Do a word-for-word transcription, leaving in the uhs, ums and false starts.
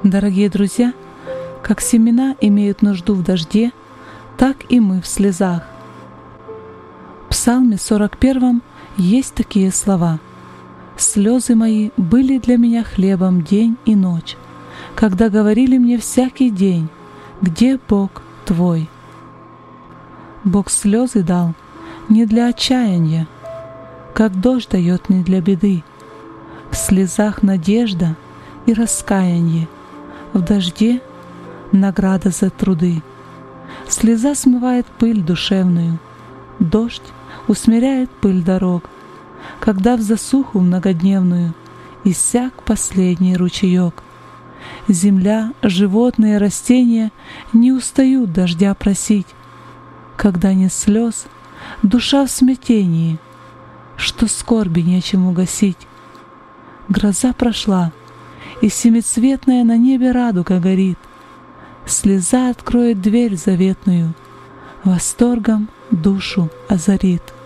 Дорогие друзья, как семена имеют нужду в дожде, так и мы в слезах. В Псалме сорок первом есть такие слова: «Слезы мои были для меня хлебом день и ночь, когда говорили мне всякий день: где Бог твой?» Бог слезы дал не для отчаяния, как дождь дает не для беды. В слезах надежда и раскаяние, в дожде награда за труды. Слеза смывает пыль душевную, дождь усмиряет пыль дорог, когда в засуху многодневную иссяк последний ручеек. Земля, животные, растения не устают дождя просить, когда нет слез, душа в смятении, что скорби нечем угасить. Гроза прошла, и семицветная на небе радуга горит. Слеза откроет дверь заветную, восторгом душу озарит.